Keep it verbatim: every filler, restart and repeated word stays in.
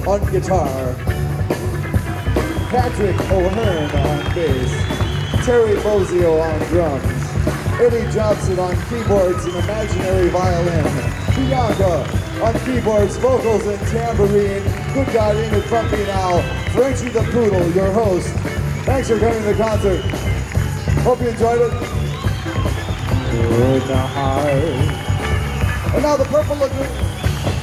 on guitar, Patrick O'Hearn on bass, Terry Bozio on drums, Eddie Johnson on keyboards and imaginary violin, Bianca on keyboards, vocals, and tambourine. Good God, ain't it funky now? Frenchie the Poodle, your host. Thanks for coming to the concert. Hope you enjoyed it. Good night. And now the Purple Lagoon.